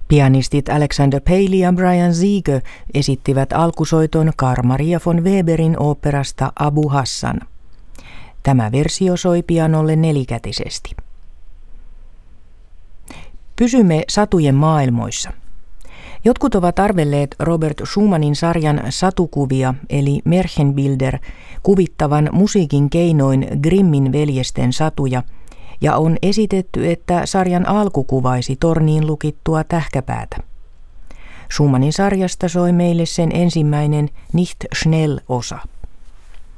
Pianistit Alexander Paley ja Brian Ziege esittivät alkusoiton Carl Maria von Weberin oopperasta Abu Hassan. Tämä versio soi pianolle nelikätisesti. Pysymme satujen maailmoissa. Jotkut ovat arvelleet Robert Schumannin sarjan satukuvia eli Märchenbilder kuvittavan musiikin keinoin Grimmin veljesten satuja, ja on esitetty, että sarjan alku kuvaisi torniin lukittua tähkäpäätä. Schumannin sarjasta soi meille sen ensimmäinen Nicht schnell -osa.